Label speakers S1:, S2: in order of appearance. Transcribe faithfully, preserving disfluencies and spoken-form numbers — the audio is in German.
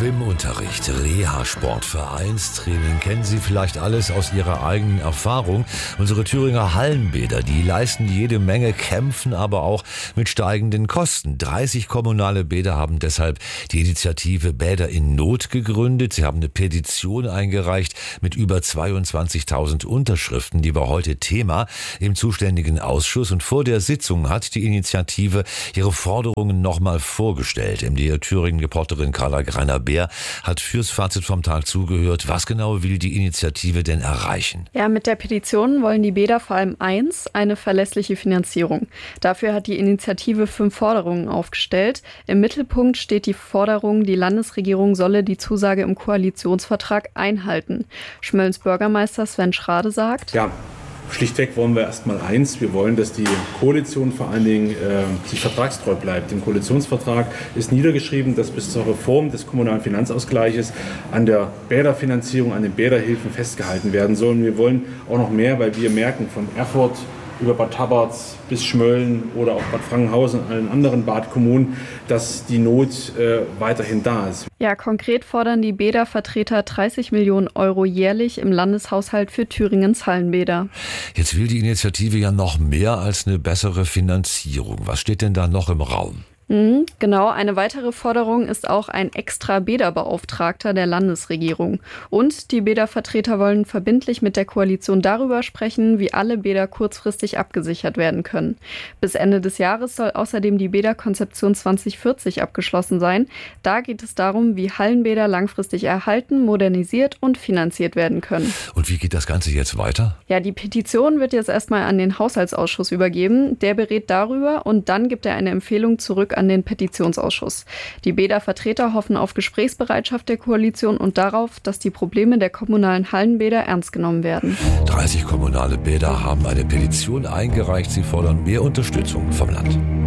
S1: Schwimmunterricht, Reha-Sport, Vereinstraining, kennen Sie vielleicht alles aus Ihrer eigenen Erfahrung. Unsere Thüringer Hallenbäder, die leisten jede Menge, kämpfen aber auch mit steigenden Kosten. dreißig kommunale Bäder haben deshalb die Initiative Bäder in Not gegründet. Sie haben eine Petition eingereicht mit über zweiundzwanzigtausend Unterschriften. Die war heute Thema im zuständigen Ausschuss. Und vor der Sitzung hat die Initiative ihre Forderungen nochmal vorgestellt. M D R Thüringen-Reporterin Carla Greiner-Beer hat fürs Fazit vom Tag zugehört. Was genau will die Initiative denn erreichen?
S2: Ja, mit der Petition wollen die Bäder vor allem eins, eine verlässliche Finanzierung. Dafür hat die Initiative fünf Forderungen aufgestellt. Im Mittelpunkt steht die Forderung, die Landesregierung solle die Zusage im Koalitionsvertrag einhalten. Schmöllens Bürgermeister Sven Schrade sagt:
S3: Ja, schlichtweg wollen wir erstmal eins. Wir wollen, dass die Koalition vor allen Dingen äh, sich vertragstreu bleibt. Im Koalitionsvertrag ist niedergeschrieben, dass bis zur Reform des kommunalen Finanzausgleiches an der Bäderfinanzierung, an den Bäderhilfen festgehalten werden soll. Und wir wollen auch noch mehr, weil wir merken, von Erfurt über Bad Tabarz bis Schmölln oder auch Bad Frankenhausen und allen anderen Badkommunen, dass die Not äh, weiterhin da ist.
S2: Ja, konkret fordern die Bädervertreter dreißig Millionen Euro jährlich im Landeshaushalt für Thüringens Hallenbäder.
S1: Jetzt will die Initiative ja noch mehr als eine bessere Finanzierung. Was steht denn da noch im Raum?
S2: Mhm, genau, eine weitere Forderung ist auch ein extra Bäderbeauftragter der Landesregierung. Und die Bädervertreter wollen verbindlich mit der Koalition darüber sprechen, wie alle Bäder kurzfristig abgesichert werden können. Bis Ende des Jahres soll außerdem die Bäderkonzeption zwanzig vierzig abgeschlossen sein. Da geht es darum, wie Hallenbäder langfristig erhalten, modernisiert und finanziert werden können.
S1: Und wie geht das Ganze jetzt weiter?
S2: Ja, die Petition wird jetzt erstmal an den Haushaltsausschuss übergeben. Der berät darüber und dann gibt er eine Empfehlung zurück an den Petitionsausschuss. Die Bädervertreter hoffen auf Gesprächsbereitschaft der Koalition und darauf, dass die Probleme der kommunalen Hallenbäder ernst genommen werden.
S1: dreißig kommunale Bäder haben eine Petition eingereicht. Sie fordern mehr Unterstützung vom Land.